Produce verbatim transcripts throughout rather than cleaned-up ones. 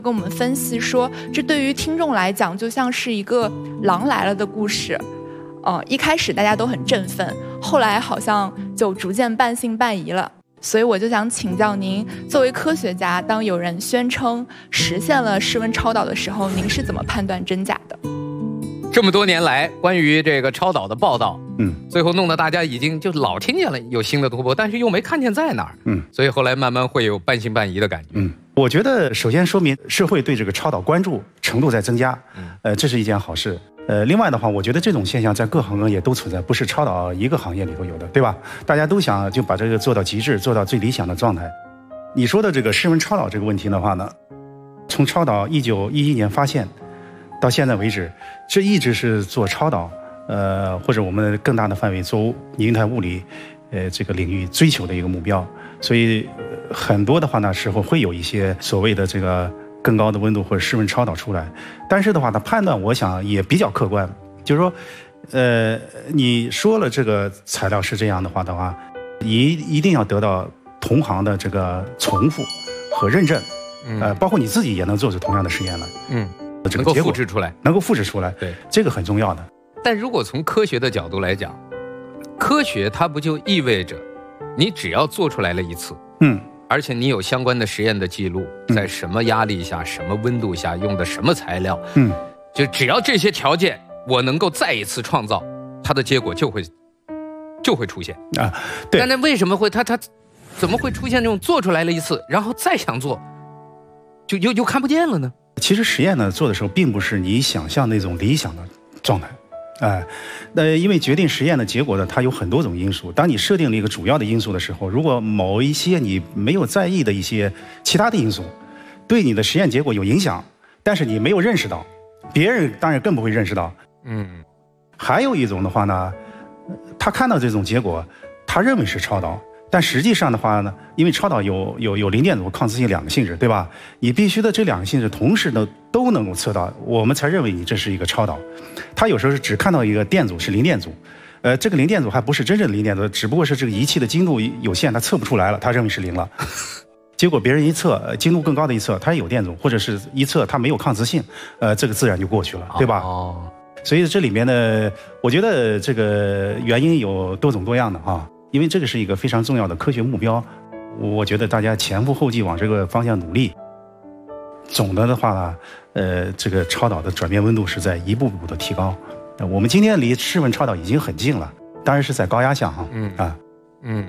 跟我们分析说，这对于听众来讲就像是一个狼来了的故事。呃，一开始大家都很振奋，后来好像就逐渐半信半疑了。所以我就想请教您，作为科学家，当有人宣称实现了室温超导的时候，您是怎么判断真假的？ 这么多年来，关于这个超导的报道， 嗯， 最后弄得大家已经就老听见了有新的突破，但是又没看见在哪儿， 嗯， 所以后来慢慢会有半信半疑的感觉。 嗯，我觉得首先说明社会对这个超导关注程度在增加， 嗯， 呃，这是一件好事。呃，另外的话，我觉得这种现象在各行各业都存在，不是超导一个行业里头有的，对吧？大家都想就把这个做到极致，做到最理想的状态。你说的这个室温超导这个问题的话呢，从超导一九一一年发现到现在为止，这一直是做超导，呃，或者我们更大的范围做凝态物理，呃，这个领域追求的一个目标。所以、呃、很多的话呢，时候会有一些所谓的这个更高的温度或者室温超导出来，但是的话呢，判断我想也比较客观，就是说，呃，你说了这个材料是这样的话的话，一一定要得到同行的这个重复和认证，呃，包括你自己也能做出同样的实验来， 嗯， 这个能够复制出来， 能够复制出来， 对， 这个很重要的。 但如果从科学的角度来讲，科学它不就意味着你只要做出来了一次， 嗯。 而且你有相关的实验的记录，在什么压力下、什么温度下用的什么材料， 嗯， 就只要这些条件我能够再一次创造，它的结果就会就会出现啊。对。 但是为什么会它它怎么会出现这种做出来了一次，然后再想做，就又又看不见了呢？ 其实实验呢做的时候，并不是你想象那种理想的状态。哎，那因为决定实验的结果呢，它有很多种因素。当你设定了一个主要的因素的时候，如果某一些你没有在意的一些其他的因素，对你的实验结果有影响，但是你没有认识到，别人当然更不会认识到。 嗯， 还有一种的话呢，他看到这种结果，他认为是超导。但实际上的话呢，因为超导有有有零电阻、抗磁性两个性质，对吧？你必须的这两个性质同时呢都能够测到，我们才认为你这是一个超导。他有时候是只看到一个电阻是零电阻，呃，这个零电阻还不是真正的零电阻，只不过是这个仪器的精度有限，它测不出来了，他认为是零了。结果别人一测，精度更高的一测，它也有电阻，或者是一测它没有抗磁性，呃，这个自然就过去了，对吧？ 哦。 所以这里面呢，我觉得这个原因有多种多样的啊。因为这个是一个非常重要的科学目标，我觉得大家前赴后继往这个方向努力。总的的话呢，呃，这个超导的转变温度是在一步步的提高。我们今天离室温超导已经很近了，当然是在高压下哈。 嗯啊， 嗯。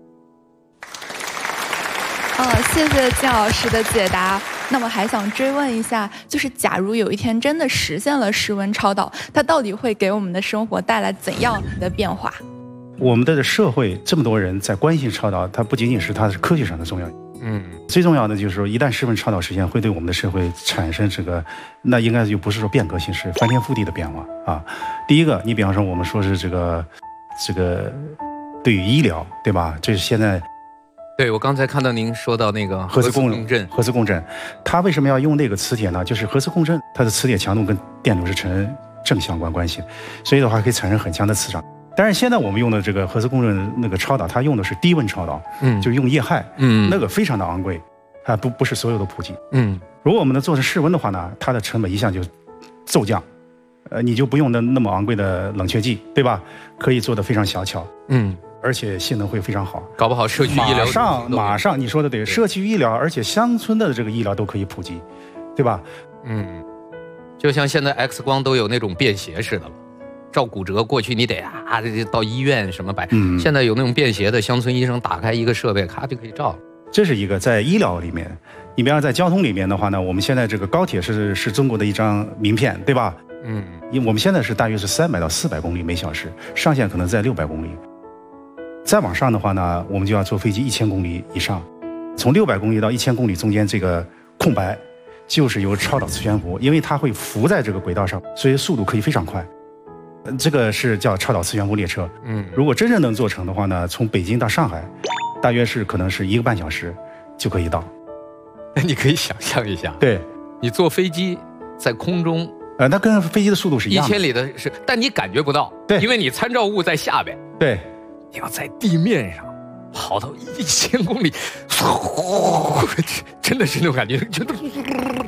哦，谢谢金老师的解答。那么还想追问一下，就是假如有一天真的实现了室温超导，它到底会给我们的生活带来怎样的变化？ 我们的社会这么多人在关心超导，它不仅仅是它是科学上的重要， 嗯， 最重要的就是说，一旦室温超导实现，会对我们的社会产生这个，那应该就不是说变革性，是翻天覆地的变化啊。第一个，你比方说我们说是这个，这个对于医疗，对吧？这是现在， 对我刚才看到您说到那个核磁共振，核磁共振，它为什么要用那个磁铁呢？就是核磁共振，它的磁铁强度跟电流是成正相关关系，所以的话可以产生很强的磁场。但是现在我们用的这个核磁共振那个超导，它用的是低温超导，嗯，就是用液氦，嗯，那个非常的昂贵，啊，不不是所有的普及，嗯，如果我们能做成室温的话呢，它的成本一下就骤降，呃，你就不用那那么昂贵的冷却剂，对吧？可以做得非常小巧，嗯，而且性能会非常好， 搞不好社区医疗马上马上你说的对，社区医疗，而且乡村的这个医疗都可以普及，对吧？ 嗯，就像现在 X 光都有那种便携式的了。照骨折，过去你得啊到医院什么摆，嗯，现在有那种便携的，乡村医生打开一个设备，咔就可以照了。 这是一个在医疗里面，你比方在交通里面的话呢，我们现在这个高铁是是中国的一张名片，对吧？嗯，因为我们现在是大约是三百到四百公里每小时，上限可能在六百公里。再往上的话呢，我们就要坐飞机一千公里以上，从六百公里到一千公里中间这个空白，就是由超导磁悬浮，因为它会浮在这个轨道上，所以速度可以非常快。这个是叫超导磁悬浮列车，嗯，如果真正能做成的话呢，从北京到上海，大约是可能是一个半小时就可以到。 那你可以想象一下， 对， 你坐飞机在空中， 呃，那跟飞机的速度是一样的， 一千里的是，但你感觉不到， 对， 因为你参照物在下边， 对， 你要在地面上跑到一千公里，真的是那种感觉，就